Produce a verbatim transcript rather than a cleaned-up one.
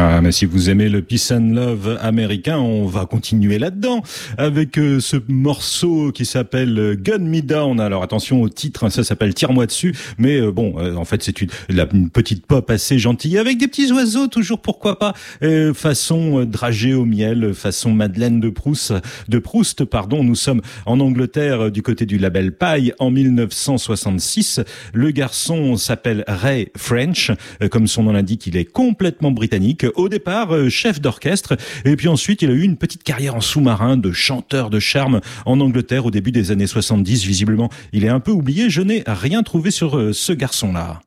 Ah, mais si vous aimez le peace and love américain, on va continuer là-dedans avec euh, ce morceau qui s'appelle Gun Me Down. Alors attention au titre, hein, ça s'appelle Tire-moi dessus, mais euh, bon, euh, en fait c'est une, la, une petite pop assez gentille avec des petits oiseaux, toujours pourquoi pas, euh, façon euh, dragée au miel, façon Madeleine de Proust. De Proust, pardon. Nous sommes en Angleterre euh, du côté du label Pye en mille neuf cent soixante-six. Le garçon s'appelle Ray French, euh, comme son nom l'indique, il est complètement britannique. Au départ, euh, chef d'orchestre, et puis ensuite, il a eu une petite carrière en sous-marin de chanteur de charme en Angleterre au début des années soixante-dix. Visiblement, il est un peu oublié. Je n'ai rien trouvé sur euh, ce garçon-là.